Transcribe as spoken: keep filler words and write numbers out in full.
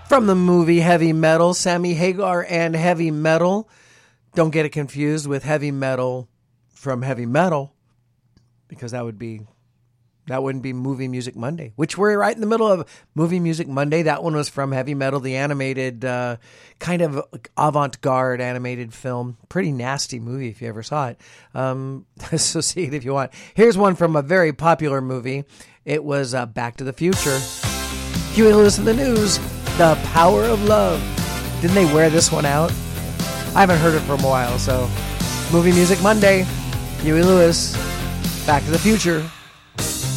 From the movie Heavy Metal, Sammy Hagar and Heavy Metal. Don't get it confused with Heavy Metal from Heavy Metal, because that would be that wouldn't be Movie Music Monday, which we're right in the middle of Movie Music Monday. That one was from Heavy Metal, the animated uh, kind of avant-garde animated film. Pretty nasty movie if you ever saw it. Um, so see it if you want. Here's one from a very popular movie. It was uh, Back to the Future. Huey Lewis in the News, The Power of Love. Didn't they wear this one out? I haven't heard it for a while, so Movie Music Monday, Huey Lewis, Back to the Future.